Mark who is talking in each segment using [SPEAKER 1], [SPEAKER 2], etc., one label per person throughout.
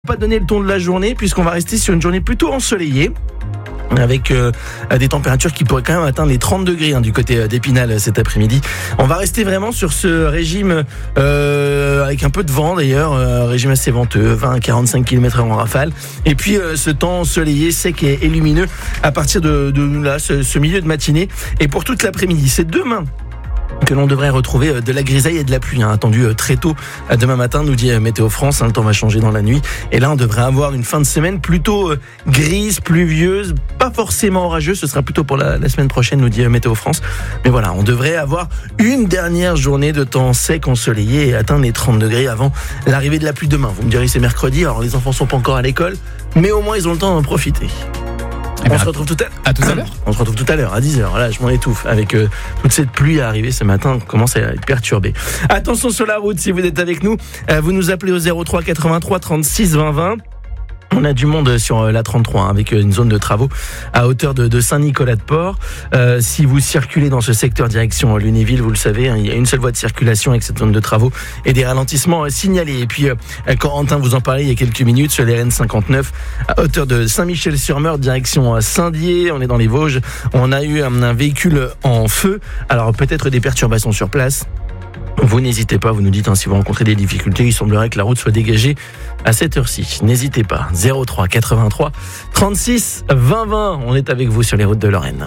[SPEAKER 1] Pas donner le ton de la journée puisqu'on va rester sur une journée plutôt ensoleillée avec des températures qui pourraient quand même atteindre les 30 degrés du côté d'Épinal cet après-midi. On va rester vraiment sur ce régime avec un peu de vent d'ailleurs, régime assez venteux, 20-45 km/h en rafale. Et puis ce temps ensoleillé, sec et lumineux à partir de là, ce milieu de matinée et pour toute l'après-midi. C'est demain que l'on devrait retrouver de la grisaille et de la pluie, attendu très tôt demain matin, nous dit Météo France. Le temps va changer dans la nuit et là on devrait avoir une fin de semaine plutôt grise, pluvieuse, pas forcément orageuse, ce sera plutôt pour la semaine prochaine, nous dit Météo France. Mais voilà, on devrait avoir une dernière journée de temps sec, ensoleillé et atteindre les 30 degrés avant l'arrivée de la pluie demain. Vous me direz c'est mercredi, alors les enfants sont pas encore à l'école, mais au moins ils ont le temps d'en profiter. On se retrouve tout à l'heure. On se retrouve tout à l'heure, à 10h. Là, je m'en étouffe. Avec toute cette pluie à arriver ce matin, on commence à être perturbé. Attention sur la route, si vous êtes avec nous, vous nous appelez au 03 83 36 20 20. On a du monde sur la 33 avec une zone de travaux à hauteur de Saint-Nicolas-de-Port. Si vous circulez dans ce secteur direction Lunéville, vous le savez, il y a une seule voie de circulation avec cette zone de travaux et des ralentissements signalés. Et puis, Corentin vous en parlait il y a quelques minutes sur l'RN 59 à hauteur de Saint-Michel-sur-Meurthe direction Saint-Dié. On est dans les Vosges. On a eu un véhicule en feu. Alors peut-être des perturbations sur place. Vous n'hésitez pas, vous nous dites si vous rencontrez des difficultés, il semblerait que la route soit dégagée à cette heure-ci. N'hésitez pas, 03 83 36 20 20, on est avec vous sur les routes de Lorraine.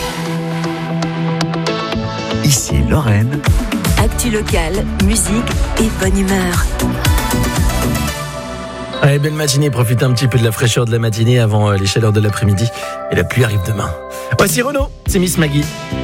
[SPEAKER 2] Ici Lorraine.
[SPEAKER 3] Actu locale, musique et bonne humeur.
[SPEAKER 1] Allez, belle matinée, profitez un petit peu de la fraîcheur de la matinée avant les chaleurs de l'après-midi et la pluie arrive demain. Voici Renaud, c'est Miss Maggie.